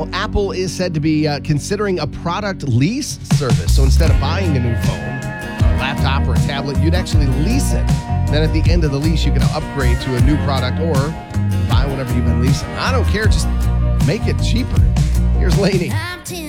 Well, Apple is said to be considering a product lease service. So instead of buying a new phone, a laptop, or a tablet, you'd actually lease it. Then at the end of the lease, you can upgrade to a new product or buy whatever you've been leasing. I don't care. Just make it cheaper. Here's Lainey.